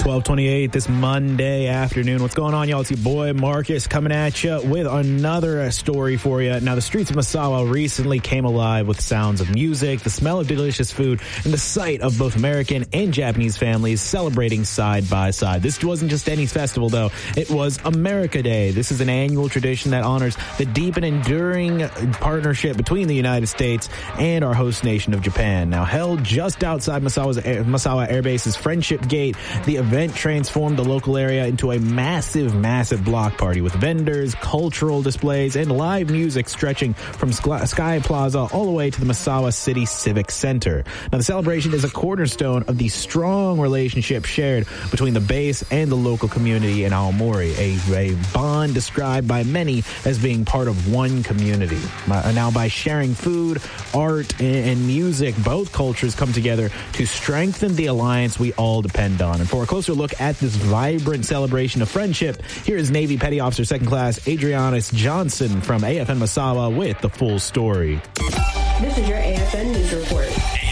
12:28 this Monday afternoon. What's going on, y'all? It's your boy Marcus coming at you with another story for you. Now, the streets of Massawa recently came alive with sounds of music, the smell of delicious food, and the sight of both American and Japanese families celebrating side by side. This wasn't just any festival, though. It was America Day. This is an annual tradition that honors the deep and enduring partnership between the United States and our host nation of Japan. Now, held just outside Massawa Air Base's Friendship Gate, the event transformed the local area into a massive block party with vendors, cultural displays, and live music stretching from Sky Plaza all the way to the Massawa City Civic Center. Now, the celebration is a cornerstone of the strong relationship shared between the base and the local community in Aomori, a bond described by many as being part of one community. Now, by sharing food, art, and music, both cultures come together to strengthen the alliance we all depend on. And for a closer look at this vibrant celebration of friendship, here is Navy Petty Officer Second Class Adrianus Johnson from AFN Massawa with the full story. This is your AFN News Report.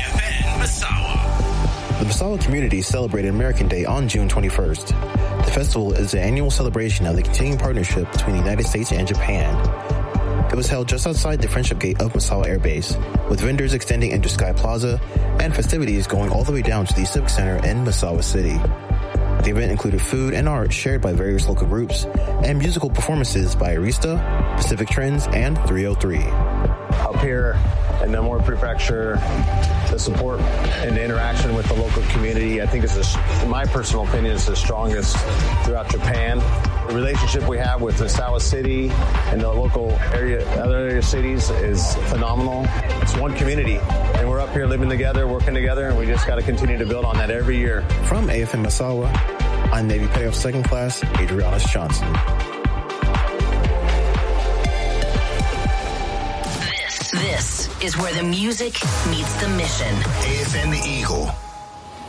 AFN Massawa. The Massawa community celebrated American Day on June 21st. The festival is an annual celebration of the continuing partnership between the United States and Japan. It was held just outside the Friendship Gate of Massawa Air Base, with vendors extending into Sky Plaza and festivities going all the way down to the Civic Center in Massawa City. The event included food and art shared by various local groups and musical performances by Arista, Pacific Trends, and 303. Up here in the Aomori Prefecture, the support and the interaction with the local community, I think in my personal opinion, is the strongest throughout Japan. The relationship we have with Massawa City and the local area, other area cities is phenomenal. It's one community, and we're up here living together, working together, and we just got to continue to build on that every year. From AFN Massawa, I'm Navy Petty Officer Second Class Adrianus Johnson. This is where the music meets the mission. AFN The Eagle.